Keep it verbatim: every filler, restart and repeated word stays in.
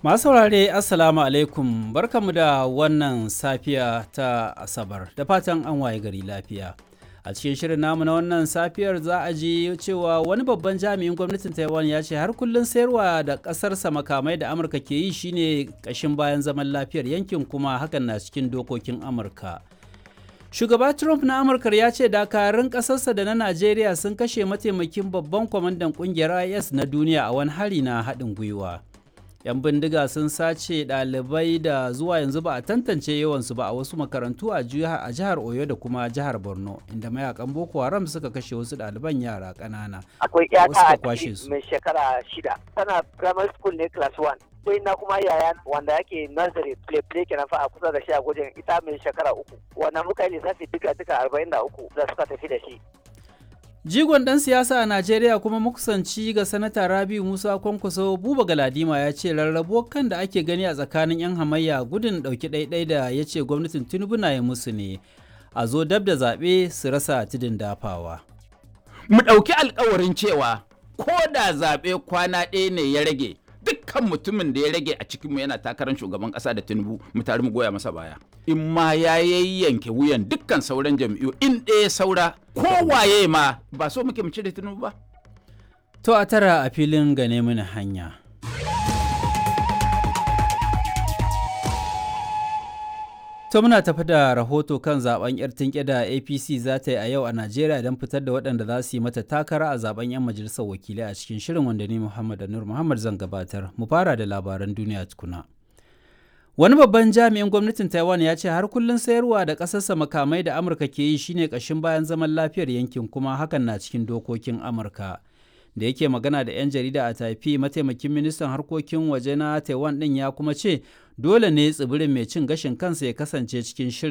Masu saurare Assalamu alaikum barkamu da wannan safiya ta Asabar da fatan an waye gari lafiya. A cikin shirin namu na wannan safiyar za a ji cewa wani babban jami'in gwamnatin Taiwan ya ce har kullum sayarwa da ƙasarsa makamai da Amurka ke yi shine ƙashin bayan zaman lafiyar yankin kuma hakan na cikin dokokin Amurka. Shugaba Trump na Amurka ya ce dakarun ƙasarsa da na Najeriya sun kashe mataimakin babban kwamandan ƙungiyar I S na duniya a wani hari na haɗin gwiwa. 'Yan bindiga sun sace ɗalibai da zuwa yanzu ba a tantance yawansu ba a wasu makarantu a jihar Oyo da kuma jihar Borno, inda mayakan Boko Haram suka kashe wasu ɗaliban yara ƙanana. Akwai ƴata a mai shekara shida, tana primary school ne class one. Sai na kuma yaya wanda yake nursery play play kenan fa a kusa da shi a gujin ita mai shekara uku. Wannan muka yi lissafi duka duka arba'in da uku da suka tafi da shi. Jigon ɗan siyasa a Najeriya kuma makusanci ga Sanata Rabiu Musa Kwankwaso Buba Galadima ya ce rarrabo kan da ake gani a tsakanin 'yan hamayya gudun ɗauki ɗaiɗai da ya ce gwamnatin Tinubu na yi musu ne a zo dab da zaɓe su rasa tudun dafawa. Mu ɗauki alkawarin cewa ko da zaɓe kwana ɗaya ne ya rage dukkan mutumin da ya rage a cikinmu yana takarar shugaban ƙasa da Tinubu mu tare mu goya masa baya. In ma ya yanke wuyan dukkan sauran jam'iyyu in ɗaya saura kowaye ma ba so muke mu cire Tinubu ba. To a tara a filin gane mini hanya. To muna tafi da rahoto kan zaben yar tinke da A P C za ta yi a yau a Najeriya don fitar da waɗanda za su yi mata takara a zaben 'yan majalisar wakilai a cikin shirin wanda ni Muhammad Anur Muhammad zan gabatar. Mu fara da labaran duniya tukuna. Wani babban jami'in gwamnatin Taiwan ya ce har kullum sayarwa da ƙasarsa makamai da Amurka ke yi shine ƙashin bayan zaman lafiyar yankin kuma hakan na cikin dokokin Amurka. Da yake magana da 'yan jarida a Taipei, mataimakin ministan harkokin waje na Taiwan ɗin ya kuma ce dole ne tsibirin mai cin gashin kansa ya kasance cikin shirin